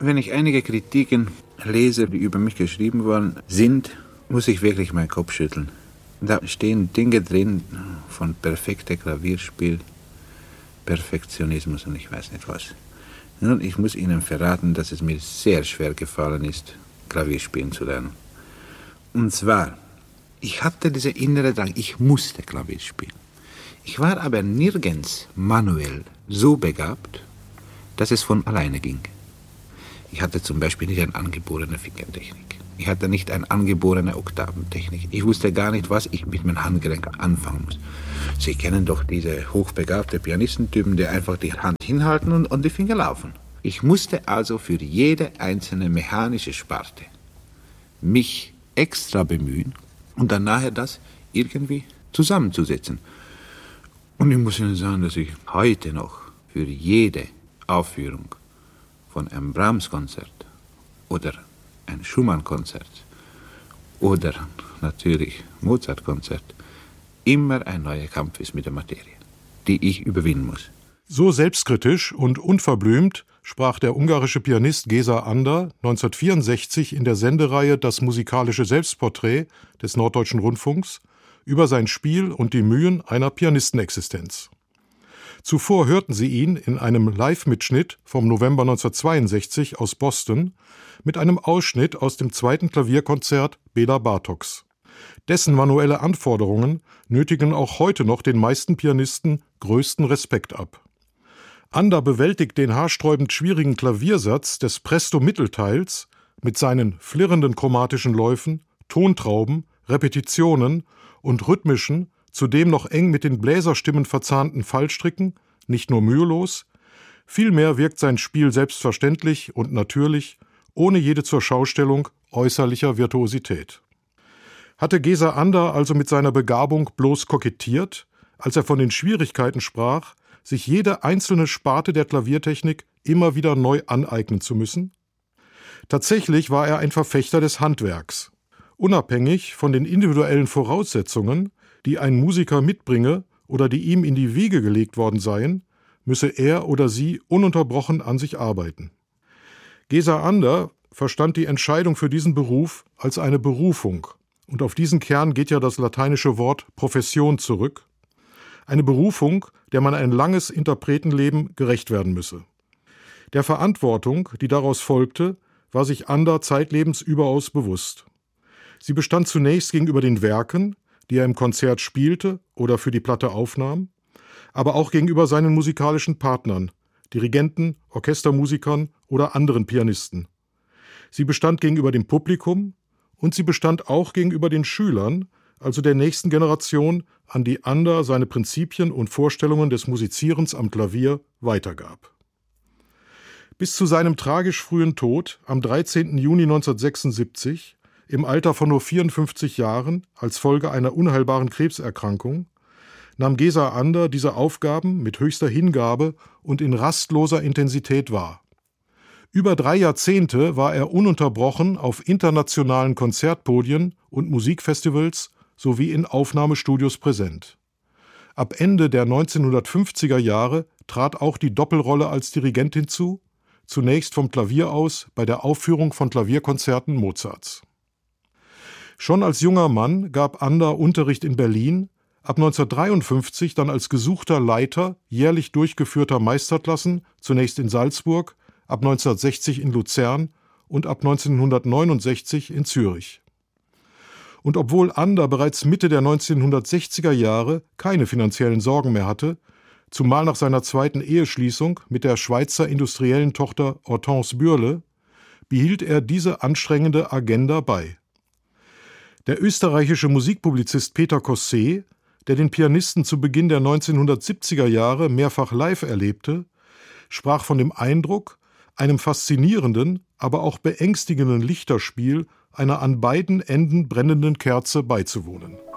Wenn ich einige Kritiken lese, die über mich geschrieben worden sind, muss ich wirklich meinen Kopf schütteln. Da stehen Dinge drin von perfektem Klavierspiel, Perfektionismus und ich weiß nicht was. Nun, ich muss Ihnen verraten, dass es mir sehr schwer gefallen ist, Klavier spielen zu lernen. Und zwar, ich hatte diese innere Drang, ich musste Klavier spielen. Ich war aber nirgends manuell so begabt, dass es von alleine ging. Ich hatte zum Beispiel nicht eine angeborene Fingertechnik. Ich hatte nicht eine angeborene Oktaventechnik. Ich wusste gar nicht, was ich mit meinem Handgelenk anfangen muss. Sie kennen doch diese hochbegabte Pianistentypen, die einfach die Hand hinhalten und die Finger laufen. Ich musste also für jede einzelne mechanische Sparte mich extra bemühen und dann nachher das irgendwie zusammenzusetzen. Und ich muss Ihnen sagen, dass ich heute noch für jede Aufführung von einem Brahms-Konzert oder ein Schumann-Konzert oder natürlich Mozart-Konzert immer ein neuer Kampf ist mit der Materie, die ich überwinden muss. So selbstkritisch und unverblümt sprach der ungarische Pianist Géza Anda 1964 in der Sendereihe Das musikalische Selbstporträt des Norddeutschen Rundfunks über sein Spiel und die Mühen einer Pianistenexistenz. Zuvor hörten Sie ihn in einem Live-Mitschnitt vom November 1962 aus Boston mit einem Ausschnitt aus dem 2. Klavierkonzert Béla Bartoks. Dessen manuelle Anforderungen nötigen auch heute noch den meisten Pianisten größten Respekt ab. Anda bewältigt den haarsträubend schwierigen Klaviersatz des Presto-Mittelteils mit seinen flirrenden chromatischen Läufen, Tontrauben, Repetitionen und rhythmischen, zudem noch eng mit den Bläserstimmen verzahnten Fallstricken, nicht nur mühelos, vielmehr wirkt sein Spiel selbstverständlich und natürlich, ohne jede Zurschaustellung äußerlicher Virtuosität. Hatte Géza Anda also mit seiner Begabung bloß kokettiert, als er von den Schwierigkeiten sprach, sich jede einzelne Sparte der Klaviertechnik immer wieder neu aneignen zu müssen? Tatsächlich war er ein Verfechter des Handwerks. Unabhängig von den individuellen Voraussetzungen, die ein Musiker mitbringe oder die ihm in die Wiege gelegt worden seien, müsse er oder sie ununterbrochen an sich arbeiten. Géza Anda verstand die Entscheidung für diesen Beruf als eine Berufung, und auf diesen Kern geht ja das lateinische Wort Profession zurück, eine Berufung, der man ein langes Interpretenleben gerecht werden müsse. Der Verantwortung, die daraus folgte, war sich Anda zeitlebens überaus bewusst. Sie bestand zunächst gegenüber den Werken, die er im Konzert spielte oder für die Platte aufnahm, aber auch gegenüber seinen musikalischen Partnern, Dirigenten, Orchestermusikern oder anderen Pianisten. Sie bestand gegenüber dem Publikum und sie bestand auch gegenüber den Schülern, also der nächsten Generation, an die Anda seine Prinzipien und Vorstellungen des Musizierens am Klavier weitergab. Bis zu seinem tragisch frühen Tod am 13. Juni 1976, im Alter von nur 54 Jahren, als Folge einer unheilbaren Krebserkrankung, nahm Géza Anda diese Aufgaben mit höchster Hingabe und in rastloser Intensität wahr. Über 3 Jahrzehnte war er ununterbrochen auf internationalen Konzertpodien und Musikfestivals sowie in Aufnahmestudios präsent. Ab Ende der 1950er Jahre trat auch die Doppelrolle als Dirigent hinzu, zunächst vom Klavier aus bei der Aufführung von Klavierkonzerten Mozarts. Schon als junger Mann gab Anda Unterricht in Berlin, ab 1953 dann als gesuchter Leiter jährlich durchgeführter Meisterklassen, zunächst in Salzburg, ab 1960 in Luzern und ab 1969 in Zürich. Und obwohl Anda bereits Mitte der 1960er Jahre keine finanziellen Sorgen mehr hatte, zumal nach seiner zweiten Eheschließung mit der Schweizer industriellen Tochter Hortense Bürle, behielt er diese anstrengende Agenda bei. Der österreichische Musikpublizist Peter Cossé, der den Pianisten zu Beginn der 1970er Jahre mehrfach live erlebte, sprach von dem Eindruck, einem faszinierenden, aber auch beängstigenden Lichterspiel einer an beiden Enden brennenden Kerze beizuwohnen.